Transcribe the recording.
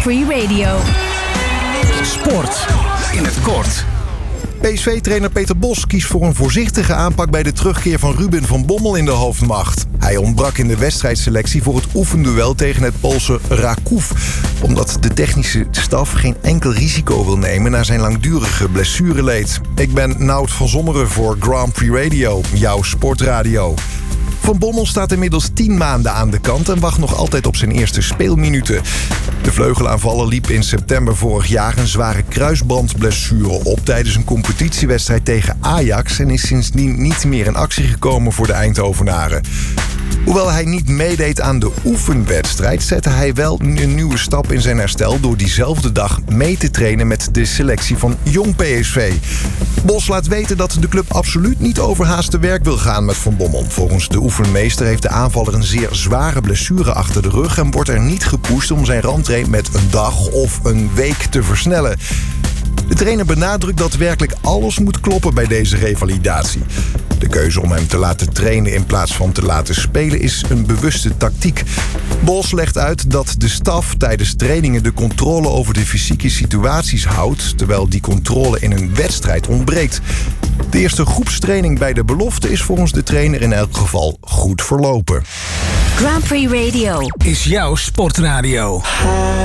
Prix Radio. Sport in het kort. PSV-trainer Peter Bos kiest voor een voorzichtige aanpak bij de terugkeer van Ruben van Bommel in de hoofdmacht. Hij ontbrak in de wedstrijdselectie voor het oefenduel tegen het Poolse Raków, omdat de technische staf geen enkel risico wil nemen na zijn langdurige blessureleed. Ik ben Nout van Zommeren voor Grand Prix Radio, jouw sportradio. Van Bommel staat inmiddels 10 maanden aan de kant en wacht nog altijd op zijn eerste speelminuten. De vleugelaanvaller liep in september vorig jaar een zware kruisbandblessure op tijdens een competitiewedstrijd tegen Ajax en is sindsdien niet meer in actie gekomen voor de Eindhovenaren. Hoewel hij niet meedeed aan de oefenwedstrijd, zette hij wel een nieuwe stap in zijn herstel door diezelfde dag mee te trainen met de selectie van Jong PSV. Bos laat weten dat de club absoluut niet overhaast te werk wil gaan met Van Bommel. Volgens de oefenmeester heeft de aanvaller een zeer zware blessure achter de rug en wordt er niet gepusht om zijn rentree met een dag of een week te versnellen. De trainer benadrukt dat werkelijk alles moet kloppen bij deze revalidatie. De keuze om hem te laten trainen in plaats van te laten spelen is een bewuste tactiek. Bos legt uit dat de staf tijdens trainingen de controle over de fysieke situaties houdt, terwijl die controle in een wedstrijd ontbreekt. De eerste groepstraining bij de belofte is volgens de trainer in elk geval goed verlopen. Grand Prix Radio Is jouw sportradio.